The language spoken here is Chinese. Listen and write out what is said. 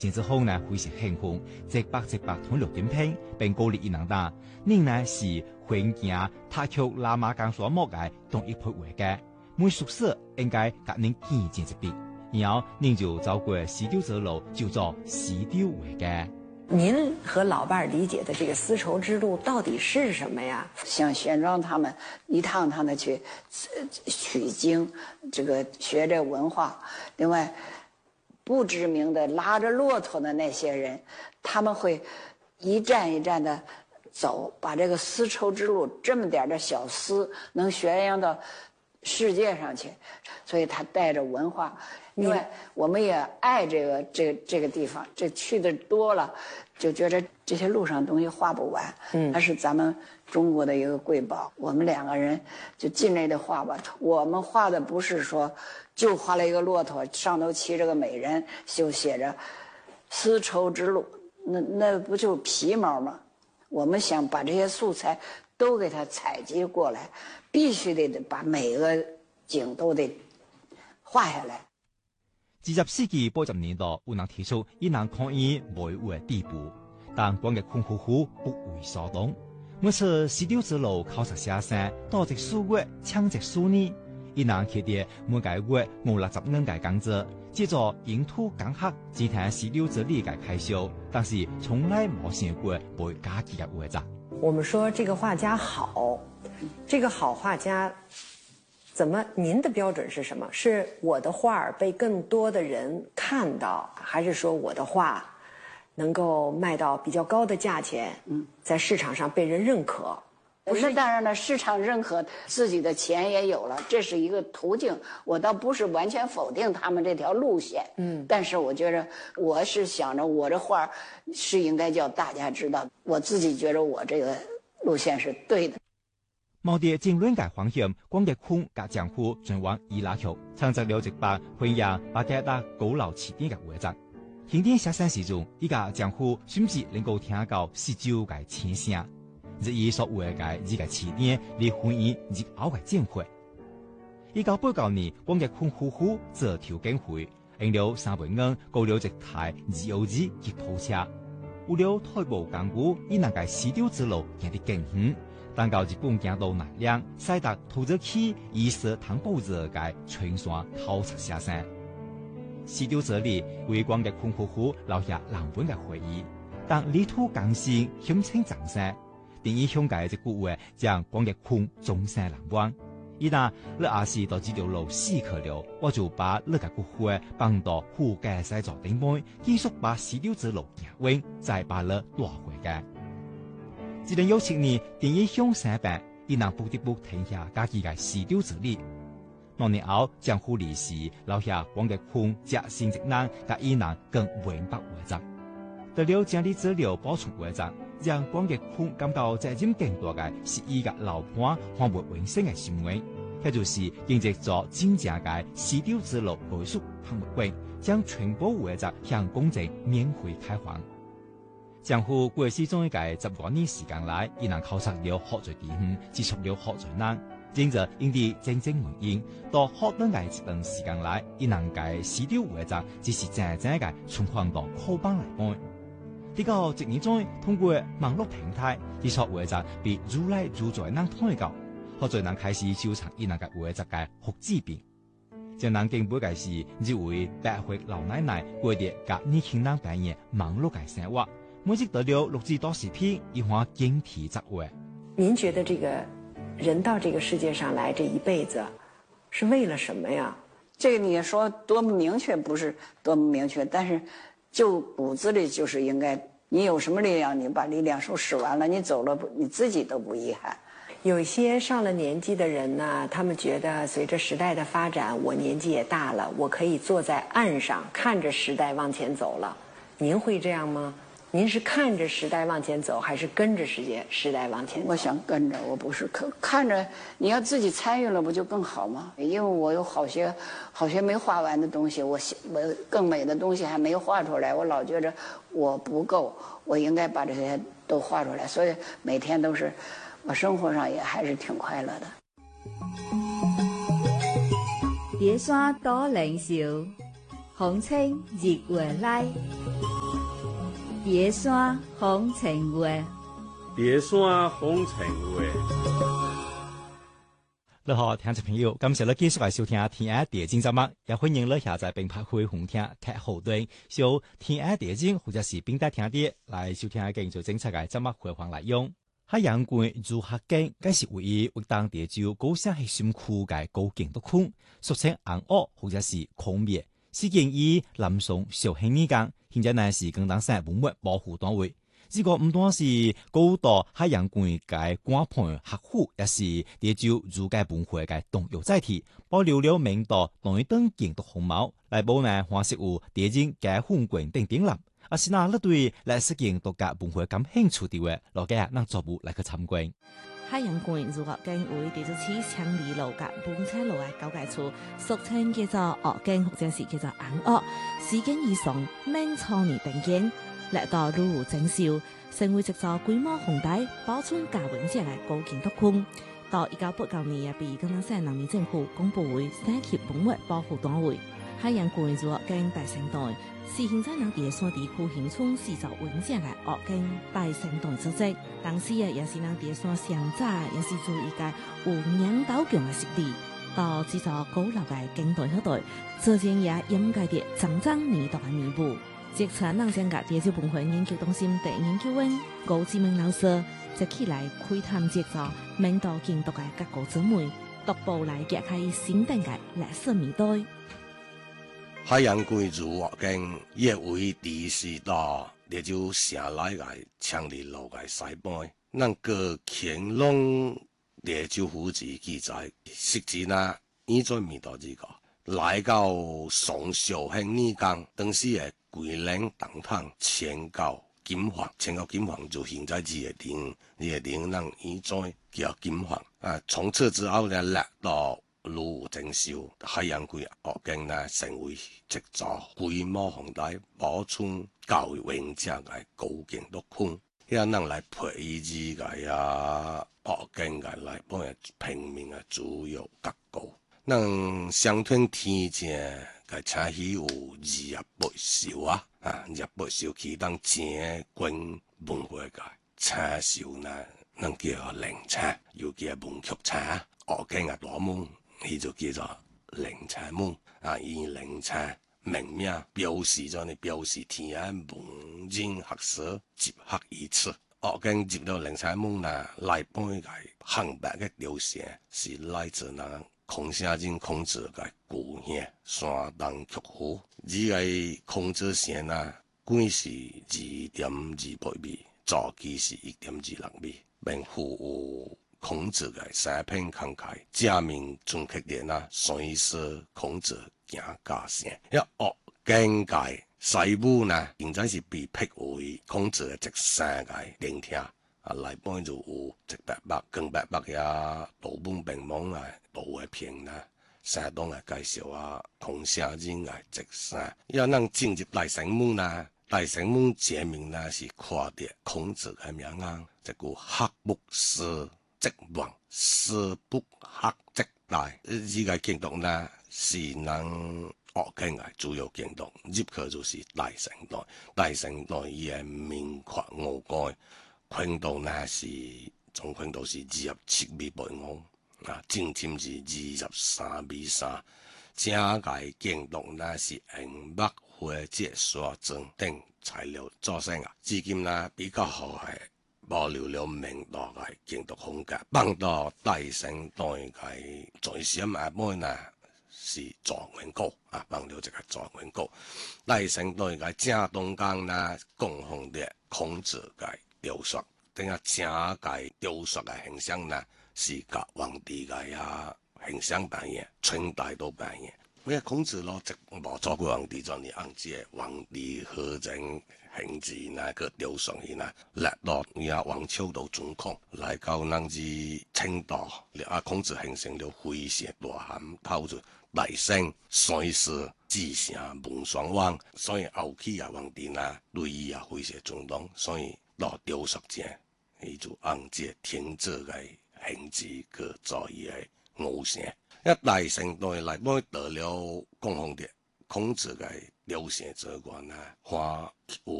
前之後呢，非常興奮，直白同綠點拼，並鼓勵伊人打。另呢是環境他卻喇嘛講所莫嘅同一配位嘅，每宿舍應該隔年見見一筆，然後您就走過西丟者路，就做西丟位嘅。 您和老伴理解的這個絲綢之路到底是什麼呀？ 像玄奘他們一趟趟的去取經，這個學這文化。另外，不知名的拉着駱駝的那些人，他們會一站一站的走，把這個絲綢之路這麼點的小絲能宣揚到世界上去，所以他帶着文化。另外，我們也愛這個地方，這去的多了，就覺得這些路上東西畫不完。它是咱們中國的一個瑰寶。我們兩個人就盡力的畫吧。我們畫的不是說就畫了一個駱駝，上頭騎着個美人，就寫着絲綢之路，那不就皮毛嗎？我們想把這些素材都給它採集過來，必須得把每個景都得畫下來。 20世紀80年代，有人提出伊人抗議維護的地步，但光嘅坤夫婦不為所動。每次西丟之路考察寫生，多隻數月，搶隻數年，伊人佢哋每個月50蚊嘅工資，接着引土講學，只聽西丟之理嘅開銷，但是從來冇想過會加幾個位置。 我們說這個畫家好，這個好畫家。怎麼？您的標準是什麼？是我的畫被更多的人看到，還是說我的畫能夠賣到比較高的價錢？在市場上被人認可。 那當然了，市場認可，自己的錢也有了，這是一個途徑。我倒不是完全否定他們這條路線，但是我覺得我是想着我的畫是應該叫大家知道，我自己覺得我這個路線是對的。 毛地正亂嘅方向，光嘅空甲江湖轉往伊拉克，參雜了一百歡迎巴格達高樓起點嘅位置。經典寫生時中，依家江湖甚至能夠聽到四周嘅聲聲。日以所謂嘅依個起點，離歡迎日後嘅戰會。1989年，光嘅空夫婦這條經會，用了3倍銀，購了一台202吉普車，為了退步港股，伊能嘅西丟之路行得更遠。但到日本行到南嶺，駛達土著區以色坦布者嘅全山考察寫生。西丟這裡為光嘅坤夫婦留下難忘嘅回憶。但泥土更新鄉親掌聲，定義鄉界一句話將光嘅坤終身難忘。伊那你也是到這條路死去了，我就把你嘅骨灰放到附近西座頂端，繼續把西丟之路行完，再把你帶回嘅。2017年，電影鄉生病，伊人不得不停下家己嘅西丟之旅。多年後，江湖歷史留下光嘅坤執行職能，甲伊人更明白為則。得了整理資料補充為則，讓光嘅坤感到責任更多嘅是伊嘅老伴和活永生嘅行為，那就是經歷咗真正嘅西丟之路藝術和活永，將全部為則向公眾免費開放。江湖過去中一個10多年時間來，伊人考察了好多地方，接觸了好多人，因着因地真正原因，到好多個一段時間來，伊人嘅西丟為則只是真正嘅存放到課本來講。呢個1年中，通過網絡平台，接觸為則被越來越多人睇到，好多人開始收藏伊人嘅為則嘅複製品。將人敬佩嘅是，一位80歲老奶奶過着甲年輕人扮演網絡嘅生活。每日得了6至多視頻，一番經體作為。 您覺得這個人到這個世界上來這一輩子，是為了什麼呀？ 這個你說多麼明確，不是多麼明確，但是就骨子裡就是應該，你有什麼力量，你把力量都使完了，你走了，你自己都不遺憾。 有一些上了年紀的人呢，他們覺得隨着時代的發展，我年紀也大了，我可以坐在岸上看着時代往前走了。您會這樣嗎？您是看着時代往前走，還是跟着時代往前走？ 我想跟着，我不是看着。你要自己參與了，不就更好嗎？因為我有好些沒畫完的東西，我更美的東西還沒有畫出來，我老覺着我不夠，我應該把這些都畫出來。所以每天都是，我生活上也還是挺快樂的。 別刷多領笑， 風清日月來，蝶山風情月， 蝶山風情月。 你好，聽眾朋友，感謝你繼續來收聽天愛電競節目，也歡迎你下載並拍開紅聽劇後段，小天愛電競或者是並帶聽啲來收聽更做精彩嘅節目回放來用。海洋館如客景，該是位於活動地州高山核心區嘅高景度區，俗稱紅屋或者是孔廟，始建於南宋紹興年間，現在呢是廣東省文物保護單位。呢個唔單是高度海洋館嘅官盤客戶，也是地州儒家文化嘅重要載體，保留了明代當等建築風貌，來保呢黃石湖地景嘅風景等等啦。而是那你對歷史建築嘅文化感興趣啲嘅，落嘅能逐步來去參觀。 海洋館如學徑為地州市昌黎路甲本車路嘅交界處，俗稱叫做學徑或者是叫做紅屋，始建於宋明初年定建。歷代如無整修，成為一座規模宏大、保存較穩健嘅高建築區。到1989年也被廣東省人民政府公布為省級文物保護單位。海洋館如學徑大城代是現在人蝶山地區現存四座穩健嘅學徑大城代組織。當時也是人蝶山上早也是做一個有名導強嘅實地。到這座高樓嘅景台嗰度，最近也掩蓋啲整整年代嘅面部。即傳人將個地州文化研究中心第研究員高志明老師就起來開探這座明代建築嘅各個姊妹，逐步來揭開新定嘅歷史面對。 海洋館如學徑亦為第時代地州城內嘅昌黎路嘅西邊，咱個乾隆地州府志記載，實際呢依在面對這個來到宋紹興年間，當時嘅桂林東塘遷到金華，遷到金華就現在這個點，這個點咱依在叫金華。從此之後呢，來到如整修海洋館學徑呢，成為一座規模宏大、保存較穩健嘅高建築區。要咱來培育個呀學徑個來幫人平民嘅主要結構。咱上天天正個請起有208首啊，208首起當正軍文化個請首呢，咱叫靈請，又叫文曲請。學徑個大門，伊就叫做靈請門啊，以靈請命名，表示咗呢，表示天下文人學識集合於此。學徑入到靈請門呢，來幫個紅白嘅雕像是來自那孔聖人孔子嘅故鄉山東曲阜，呢個孔子像呢，貴是2.28米，早期是1.26米，並附有孔子嘅三篇慷慨，正面準確點啊，算是孔子行家像。一學徑界西部呢，現在是被辟為孔子嘅13個陵廳。來幫就有100更800呀，道本並網啊，道嘅片啦，山東嘅介紹啊，孔聖人嘅直山，要咱進入大城門啦，大城門前面呢是看到孔子嘅名啊，一個學不思則罔，思不學則殆。呢個建築呢是人學徑嘅主要建築，入去就是大城代，大城代伊係面闊鰲蓋。寬度呢是總寬度是27米85啊，正尖是23米3，整個建築呢是紅木灰質砂磚等材料組成啊。至今呢比較好係保留了明代嘅建築風格，放到大城代嘅最先下尾呢是狀元閣啊，放了這個狀元閣。大城代嘅正東間呢供奉的孔子嘅雕塑，等下整個雕塑嘅形象呢，是甲皇帝嘅呀形象扮演，春代都扮演。因為孔子咯，即無做過皇帝，就你按這皇帝何人形制那個雕塑去呢？來到呀王朝都準控，來到咱至清代，孔子形成了非常大漢透出大聖，所以是至聖文雙王，所以後期啊皇帝呢對伊也非常尊重，所以到雕塑前，伊就按這天子嘅形制去做伊嘅偶像。一大城代來幫得了供奉的控制嘅流行習慣啊，花有